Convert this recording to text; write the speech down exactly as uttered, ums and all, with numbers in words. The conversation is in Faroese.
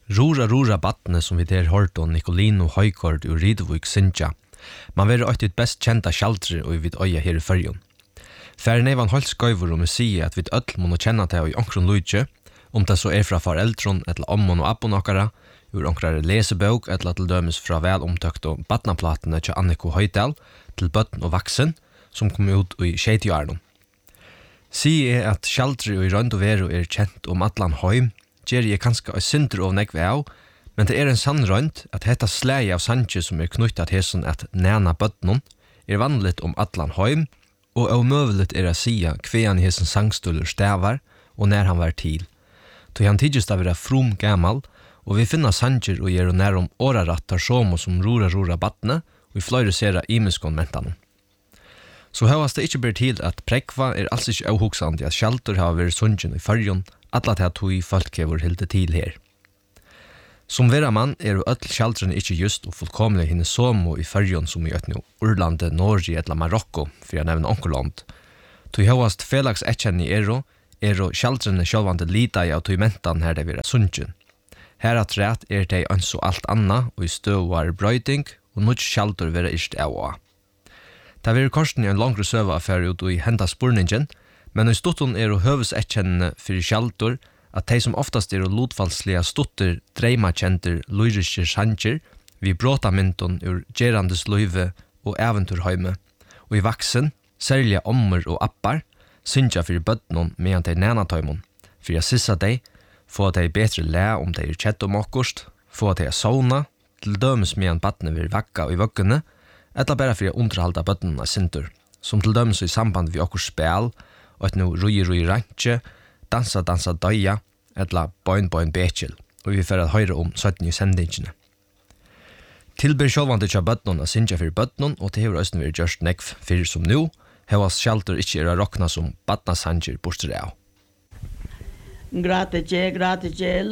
Rora rora battene som vi der hørte om Nicolino Højgaard ur Ridvik Sintja. Man være alltid best kjenta skjaldre og vi øya her i fyrjon. Færen er van holdt skøyver om å si at vi øll må kjenne til i onkron lujtje, om det så er fra foreldron, eller ommon og abbon okkara, ur onkrare lesebøk, eller til dømes fra velomtøkt og batnaplatene til Anniko Høydal, til bøtten og vaksen, som kom ut i tjejtjøren. Sier er at skjaldre og i rønd og vero er kjent om atlan høym, gjer jeg kanskje og synder og nekve av, men det er en sann rønt at hetta slæg av sanje som er knyttet til sånn at næna bøtnon er vanligt om atlan høym, og omøveligt er å sia kvean i hessen sangstuller stavar og nær han var til. Tog han tidligst av være from gammal, og vi finner sanger og gjør nær om årarattar som som rora rora battene, og vi fløyre sera imiskon mentanen. Så høyast det ikke ber til at prekva er alls ikke avhoksande at skjaldur har vært sungen i fyrjon, atla til at hui folk hever hilde til her. Som vera mann er jo öll skjaldrene ikke just og fullkomlig hinne somo i fyrjon som i øtno Urlande, Norge eller Marokko, for jeg nevner onkerland. Tui høyast felags etkjenni ero, ero skjaldrene sjálvande lita i av tui mentan her det vera sungen. Her at rett er det ans og alt anna, og i støvar brøyding, og nutt skjaldur vera ist av. Det er korsen i en langre søva affære ut i henda spurningen, men i stutton er jo høves etkjennende fyrir skjaldur at de som oftast er lodfallslige stutter, dreimakjenter, lyriske sanger, vi bråta myndon ur gerandes løyve og eventyrhøyme, og i vaksen, særlige ommer og appar, synsja fyrir bøtnon medan de nænatøymon, fyrir a sissa dei, få at de betre læ om de er kjett om okkurst, få at de er sovna, til dømes medan battene vir vakka og i vøkkene, etla bare fyrir a underhalda bøtnona sintur, som til dømes i samband vi okkur spel, og et no rui rui rantje, dansa dansa døya, etla boin boin bekjel, og vi får at høyre om søtten i sendingene. Tilber sjålvande tja bøtnon a sinja fyrir bøtnon, og til hever østen vi gjørst nekv fyrir som nu, hevas skjaldur ikkje er a rokna som batna sanger borster av. Grazie, grazie.